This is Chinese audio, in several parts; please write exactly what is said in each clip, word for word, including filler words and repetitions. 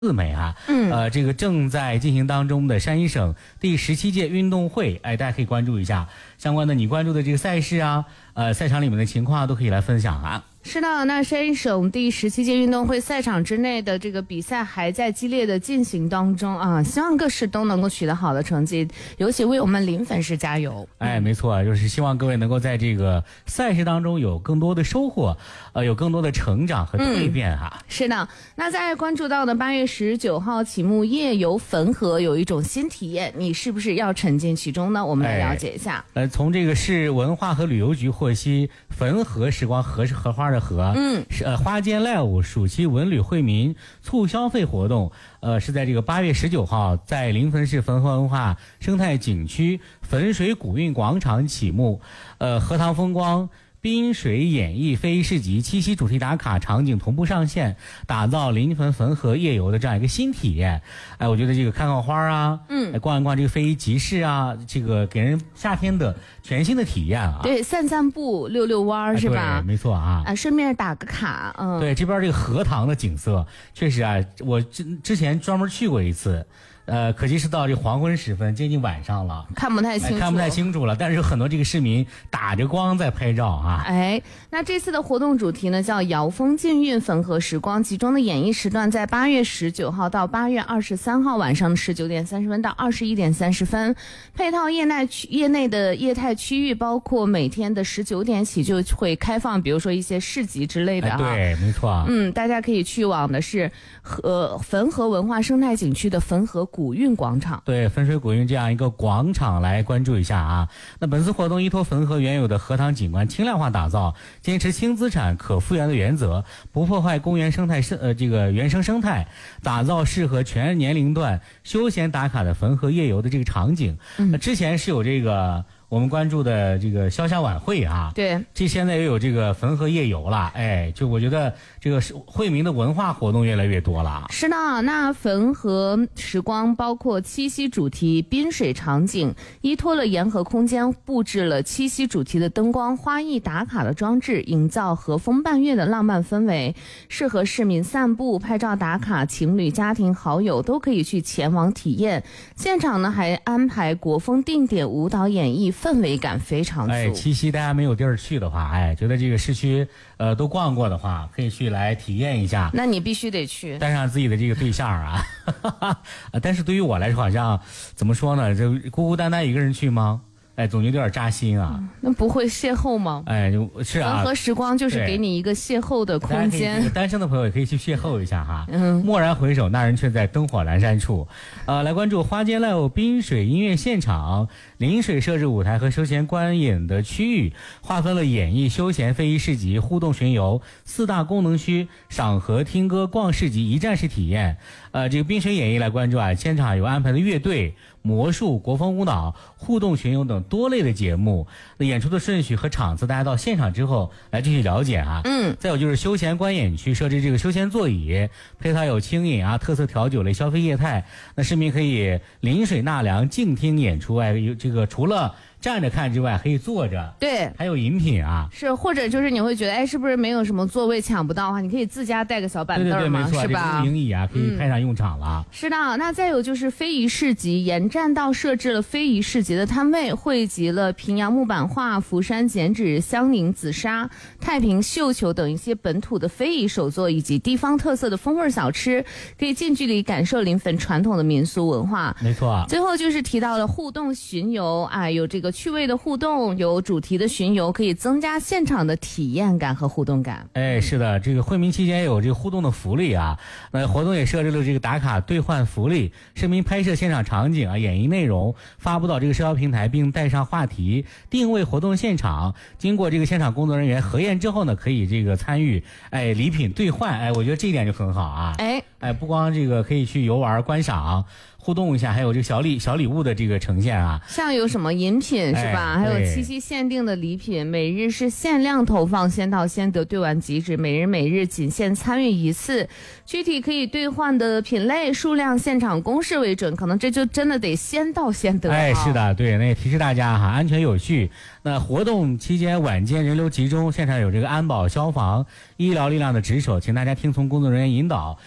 四美啊， 嗯， 呃，这个正在进行当中的山西省第十七届运动会，哎，大家可以关注一下相关的你关注的这个赛事啊，呃，赛场里面的情况都可以来分享啊。 是的，那山西省第十七届运动会赛场之内的这个比赛还在激烈的进行当中啊，希望各市都能够取得好的成绩，尤其为我们临汾市加油。 哎，没错，就是希望各位能够在这个赛事当中有更多的收获，呃，有更多的成长和蜕变哈、 嗯。是的，那在关注到的八月十九号启幕夜游汾河有一种新体验，你是不是要沉浸其中呢？我们来了解一下。 哎、呃，从这个市文化和旅游局获悉，汾河时光河是荷花的荷， 嗯， 是呃花间 Live 暑期文旅惠民促消费活动，呃是在这个八月十九号在临汾市汾河文化生态景区汾水古韵广场启幕，呃荷塘风光。滨水演艺非遗市集七夕主题打卡场景同步上线，打造临汾汾河夜游的这样一个新体验。哎，我觉得这个看看花啊， 嗯， 逛一逛这个非遗集市啊，这个给人夏天的全新的体验啊。 对，散散步、溜溜弯、哎、是吧？ 对，没错啊。 啊，顺便打个卡，嗯。 对，这边这个荷塘的景色，确实啊，我之之前专门去过一次。呃，可惜是到这黄昏时分，接近晚上了， 看不太清楚、 哎，看不太清楚了。但是有很多这个市民打着光在拍照啊。 哎，那这次的活动主题呢叫“摇风进韵汾河时光”，集中的演艺时段在八月十九号到八月二十三号晚上十九点三十分到二十一点三十分，配套业内区业内的业态区域，包括每天的十九点起就会开放，比如说一些市集之类的啊。 哎、对，没错。 嗯，大家可以去往的是和汾河文化生态景区的汾河古韵广场， 对，汾水古韵这样一个广场来关注一下啊。那本次活动依托汾河原有的荷塘景观轻量化打造，坚持轻资产可复原的原则，不破坏公园生态生呃这个原生生态，打造适合全年龄段休闲打卡的汾河夜游的这个场景。嗯、那之前是有这个。我们关注的这个潇湘晚会啊， 对， 这现在也有这个汾河夜游了，哎，就我觉得这个惠民的文化活动越来越多了。 是的，那汾河时光包括七夕主题滨水场景，依托了沿河空间，布置了七夕主题的灯光、花艺打卡的装置，营造和风伴月的浪漫氛围，适合市民散步、拍照打卡，情侣、家庭、好友都可以去前往体验。现场呢还安排国风定点舞蹈演绎。氛围感非常足。 哎，七夕大家没有地儿去的话，哎，觉得这个市区呃都逛过的话，可以去来体验一下。 那你必须得去， 带上自己的这个对象啊。但是对于我来说，好像怎么说呢？就孤孤单单一个人去吗？哎，总觉得有点扎心啊、 嗯。那不会邂逅吗？ 哎，就是啊。 汾河时光就是给你一个邂逅的空间。 单身的朋友也可以去邂逅一下哈。 嗯。 蓦然回首，那人却在灯火阑珊处。呃，来关注花间 Live 滨水音乐现场，临水设置舞台和休闲观影的区域，划分了演艺、休闲、非遗市集、互动巡游四大功能区，赏河、听歌、逛市集一站式体验。呃，这个滨水演艺来关注啊，现场有安排的乐队、魔术、国风舞蹈、互动巡游等多类的节目。那演出的顺序和场次，大家到现场之后来继续了解啊。 嗯。 再有就是休闲观演区设置这个休闲座椅，配套有轻饮啊、特色调酒类消费业态。那市民可以临水纳凉、静听演出，哎，有这个除了站着看之外，可以坐着， 对， 还有饮品啊。 是，或者就是你会觉得，哎，是不是没有什么座位抢不到的话，你可以自家带个小板凳嘛， 对对对，没错， 是吧？ 这个影椅啊，可以派上用场了、嗯。 是的，那再有就是非遗市集，沿栈道设置了非遗市集的摊位，汇集了平阳木板画、福山剪纸、香菱紫砂、太平绣球等一些本土的非遗手作，以及地方特色的风味小吃，可以近距离感受临汾传统的民俗文化。 没错。 最后就是提到了互动巡游啊，有这个趣味的互动，有主题的巡游，可以增加现场的体验感和互动感。 哎，是的，这个惠民期间有这个互动的福利啊，那活动也设置了这个打卡兑换福利，市民拍摄现场场景啊、演绎内容发布到这个社交平台，并带上话题定位活动现场，经过这个现场工作人员核验之后呢，可以这个参与哎礼品兑换。哎，我觉得这一点就很好啊。 哎哎，不光这个可以去游玩观赏互动一下，还有这个小礼小礼物的这个呈现啊， 像有什么饮品是吧、 哎、 还有七夕限定的礼品，每日是限量投放，先到先得，兑完即止，每日每日仅限参与一次，具体可以兑换的品类数量现场公示为准，可能这就真的得先到先得、啊、 哎，是的，对，那也提示大家哈，安全有序。那活动期间晚间人流集中，现场有这个安保消防医疗力量的值守，请大家听从工作人员引导，有序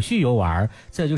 续游玩，这就